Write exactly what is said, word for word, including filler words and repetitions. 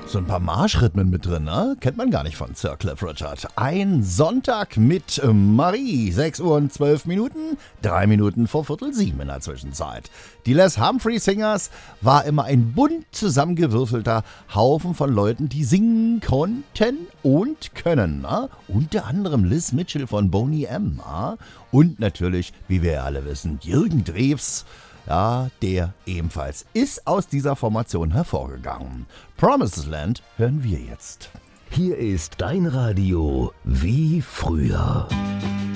So ein paar Marschrhythmen mit drin, ne? Kennt man gar nicht von Sir Cliff Richard. Ein Sonntag mit Marie. sechs Uhr und zwölf Minuten, drei Minuten vor Viertel sieben in der Zwischenzeit. Die Les Humphrey Singers war immer ein bunt zusammengewürfelter Haufen von Leuten, die singen konnten und können. Ne? Unter anderem Liz Mitchell von Boney M. Ne? Und natürlich, wie wir alle wissen, Jürgen Drews. Ja, der ebenfalls ist aus dieser Formation hervorgegangen. Promised Land hören wir jetzt. Hier ist dein Radio wie früher.